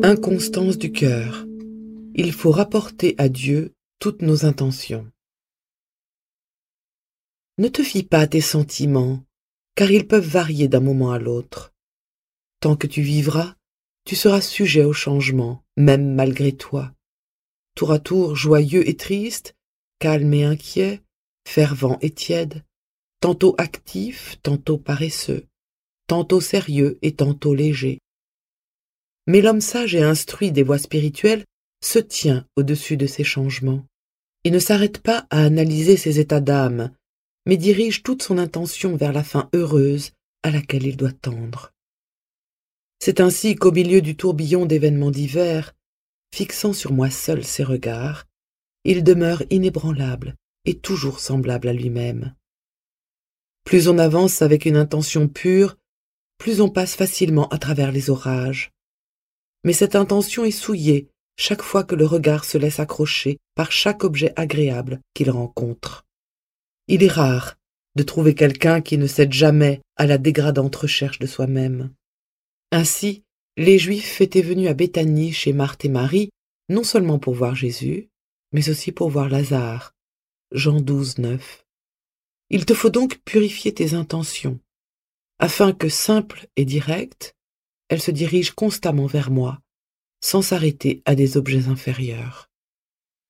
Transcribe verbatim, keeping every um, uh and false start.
Inconstance du cœur. Il faut rapporter à Dieu toutes nos intentions. Ne te fie pas à tes sentiments, car ils peuvent varier d'un moment à l'autre. Tant que tu vivras, tu seras sujet au changement, même malgré toi. Tour à tour joyeux et triste, calme et inquiet, fervent et tiède, tantôt actif, tantôt paresseux, tantôt sérieux et tantôt léger. Mais l'homme sage et instruit des voies spirituelles se tient au-dessus de ces changements. Il ne s'arrête pas à analyser ses états d'âme, mais dirige toute son intention vers la fin heureuse à laquelle il doit tendre. C'est ainsi qu'au milieu du tourbillon d'événements divers, fixant sur moi seul ses regards, il demeure inébranlable et toujours semblable à lui-même. Plus on avance avec une intention pure, plus on passe facilement à travers les orages. Mais cette intention est souillée chaque fois que le regard se laisse accrocher par chaque objet agréable qu'il rencontre. Il est rare de trouver quelqu'un qui ne cède jamais à la dégradante recherche de soi-même. Ainsi, les Juifs étaient venus à Béthanie chez Marthe et Marie, non seulement pour voir Jésus, mais aussi pour voir Lazare. Jean douze, neuf. Il te faut donc purifier tes intentions, afin que, simples et directes, elles se dirigent constamment vers moi, sans s'arrêter à des objets inférieurs.